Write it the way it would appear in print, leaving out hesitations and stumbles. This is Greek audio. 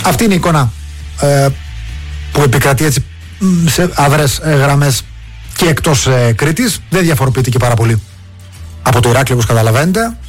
Αυτή είναι η εικόνα που επικρατεί έτσι σε αδρές γραμμές και εκτός Κρήτης. Δεν διαφοροποιείται και πάρα πολύ από το Ηράκλειο, όπως καταλαβαίνετε.